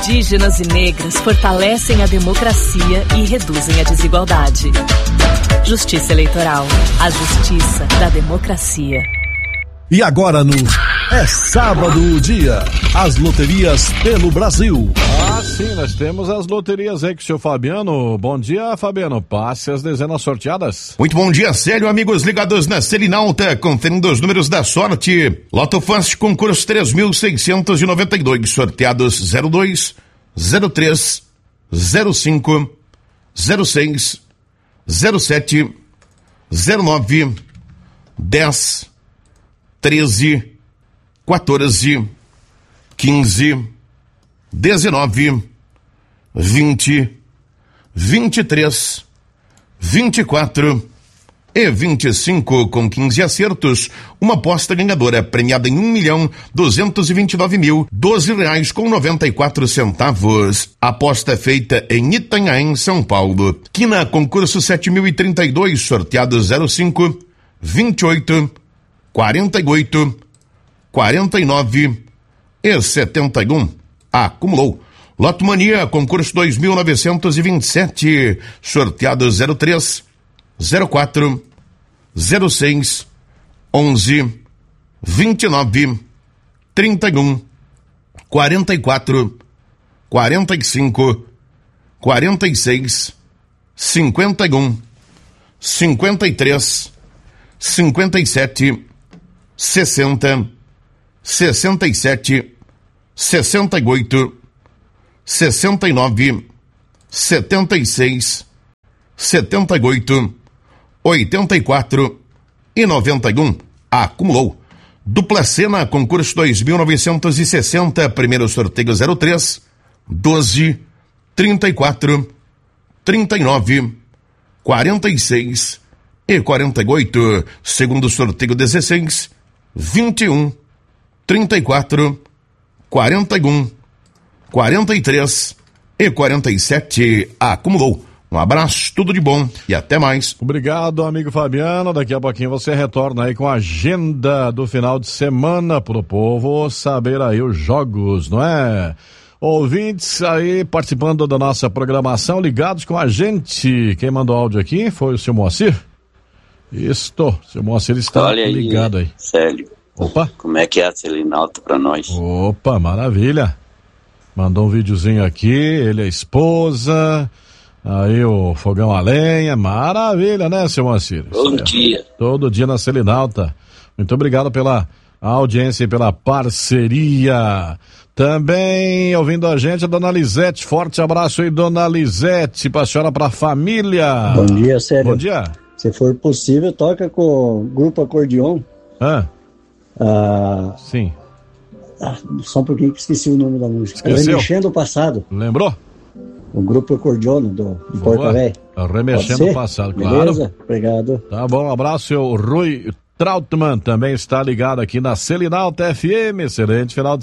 indígenas e negras fortalecem a democracia e reduzem a desigualdade. Justiça Eleitoral. A justiça da democracia. E agora no É Sábado o Dia, as loterias pelo Brasil. Ah, sim, nós temos as loterias aí com o seu Fabiano. Bom dia, Fabiano. Passe as dezenas sorteadas. Muito bom dia, sério, amigos ligados na Selinalta, conferindo os números da sorte. Loto Fácil, concurso 3.692, sorteados 02, 03, 05, 06, 07, 09, 10, 13, 14, 15, 19, 20, 23, 24 e 25, com 15 acertos. Uma aposta ganhadora premiada em R$1.229.012,94. Aposta feita em Itanhaém, São Paulo. Quina, concurso 7.032, sorteado 05, 28, 48, 49 e 71. Acumulou. Loto Mania, concurso 2.927, sorteado 03, 04, 06, 11, 29, 31, 44, 45, 46, 51, 53, 57, 60, 67, 68, 69, 76, 78, 84 e 91. Acumulou. Dupla Cena, concurso 2.960, primeiro sorteio 03, 12, 34, 39, 46 e 48. Segundo sorteio 16, 21, 34, 41, 43 e 47. Acumulou. Um abraço, tudo de bom e até mais. Obrigado, amigo Fabiano. Daqui a pouquinho você retorna aí com a agenda do final de semana pro povo saber aí os jogos, não é? Ouvintes aí participando da nossa programação, ligados com a gente. Quem mandou áudio aqui foi o seu Moacir? Isto, seu Moacir está Olha aí, ligado aí. Célio. Opa. Como é que é a Selinalta pra nós? Opa, maravilha. Mandou um videozinho aqui, ele e a esposa, aí o fogão a lenha, maravilha, né, seu Moacir? Todo dia. Todo dia na Selinalta. Muito obrigado pela audiência e pela parceria. Também ouvindo a gente, a dona Lisete. Forte abraço aí, dona Lisete, pra senhora, pra família. Bom dia, Célio. Bom dia. Se for possível, toca com o grupo Acordeon. Sim. Só um pouquinho que esqueci o nome da música. Esqueceu? Remexendo o Passado. Lembrou? O grupo Acordeon de Porto Velho. Remexendo o passado, claro. Beleza? Obrigado. Tá bom, um abraço. O Rui Trautmann também está ligado aqui na Selinalta FM. Excelente final de